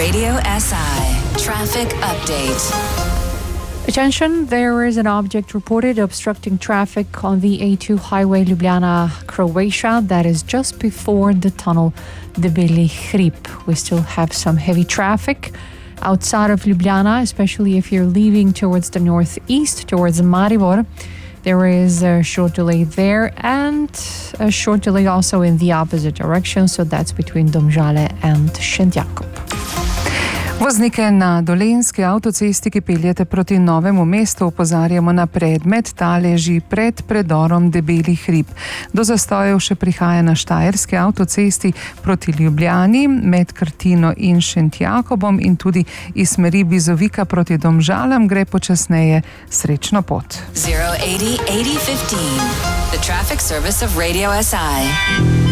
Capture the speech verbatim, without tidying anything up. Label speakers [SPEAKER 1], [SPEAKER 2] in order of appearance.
[SPEAKER 1] Radio S I traffic update.
[SPEAKER 2] Attention, there is an object reported obstructing traffic on the A two highway Ljubljana, Croatia. That is just before the tunnel Debeli Hrib. We still have some heavy traffic outside of Ljubljana, especially if you're leaving towards the northeast, towards Maribor. There is a short delay there and a short delay also in the opposite direction, so that's between Domžale and Šentjakov.
[SPEAKER 3] Voznike na Dolenjski avtocesti, ki peljete proti Novemu mestu, opozarjamo na predmet, ta leži pred predorom Debeli Hrib. Do zastojev še prihaja na Štajerski avtocesti proti Ljubljani, med Krtino in Šentjakobom in tudi iz smeri Bizovika proti Domžalam gre počasneje. Srečno pot.
[SPEAKER 1] zero eighty eighty fifteen. The traffic service of Radio S I.